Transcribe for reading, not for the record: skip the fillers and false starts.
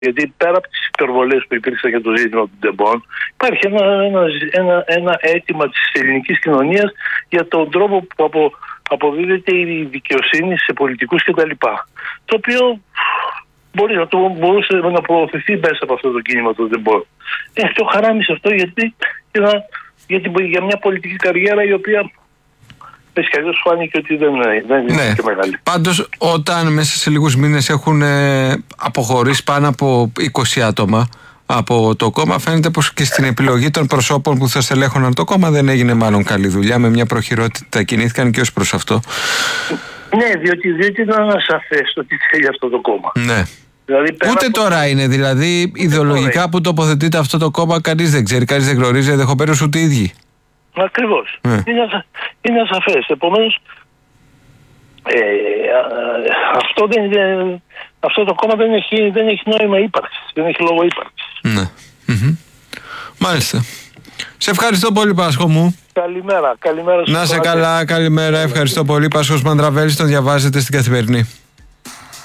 Γιατί πέρα από τις υπερβολές που υπήρξαν για το ζήτημα του Ντεμπόν, υπάρχει ένα αίτημα της ελληνικής κοινωνίας για τον τρόπο που αποδίδεται η δικαιοσύνη σε πολιτικούς κτλ. Το οποίο μπορούσε να προωθηθεί μέσα από αυτό το κίνημα του Ντεμπόν. Το χαράμισε αυτό για μια πολιτική καριέρα η οποία πες φάνηκε ότι δεν είναι και μεγάλη. Πάντως, όταν μέσα σε λίγους μήνες έχουν αποχωρήσει πάνω από 20 άτομα από το κόμμα, φαίνεται πως και στην επιλογή των προσώπων που θα στελέχωναν το κόμμα δεν έγινε μάλλον καλή δουλειά. Με μια προχειρότητα κινήθηκαν και ως προς αυτό. Ναι, διότι δεν είναι σαφές το τι θέλει αυτό το κόμμα. Ναι. Δηλαδή, ούτε τώρα είναι, δηλαδή ιδεολογικά που τοποθετείται αυτό το κόμμα, κανείς δεν ξέρει, κανείς δεν γνωρίζει, ενδεχομένως ούτε οι ίδιοι. Ακριβώς. Είναι ασαφές. Επομένως, αυτό το κόμμα δεν έχει νόημα ύπαρξης, δεν έχει λόγο ύπαρξης. Ναι. Μάλιστα. Σε ευχαριστώ πολύ, Πάσχο μου. Καλημέρα. Να σε καλά, καλημέρα. Ευχαριστώ πολύ. Πάσχος Μανδραβέλης, τον διαβάζετε στην Καθημερινή.